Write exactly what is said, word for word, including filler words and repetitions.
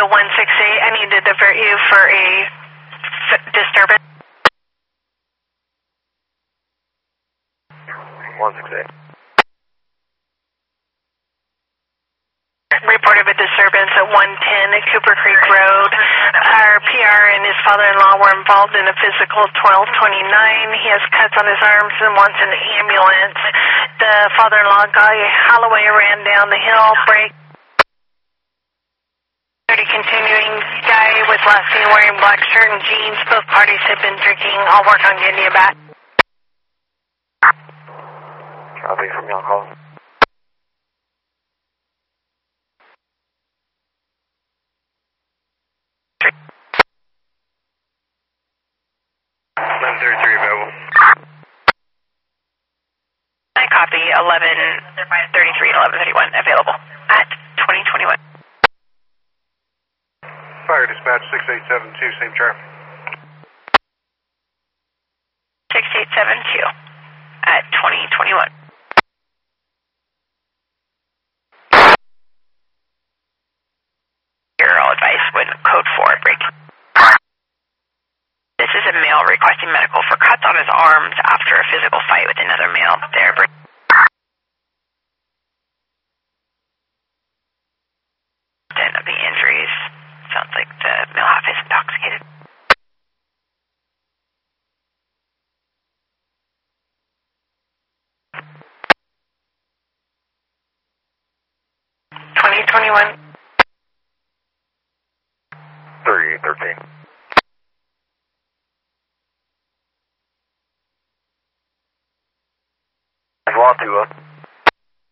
to one six eight. I need to divert you for a f- disturbance. one six eight. Report of a disturbance at one ten at Cooper Creek Road. Our P R and his father-in-law were involved in a physical twelve twenty-nine. He has cuts on his arms and wants an ambulance. The father-in-law, Guy Holloway, ran down the hill, break. Continuing, guy was last seen wearing black shirt and jeans. Both parties had been drinking. I'll work on getting you back. Copy from your call. eleven thirty-three available. I copy eleven thirty-three and eleven thirty-one available at twenty twenty-one. Fire dispatch six eight seven two, same chart. six eight seven two at twenty twenty-one. You're all advised when code four breaking. This is a male requesting medical for cuts on his arms after a physical fight with another male. There, of the injuries. Sounds like the male half is intoxicated. twenty twenty-one. three thirteen. Watu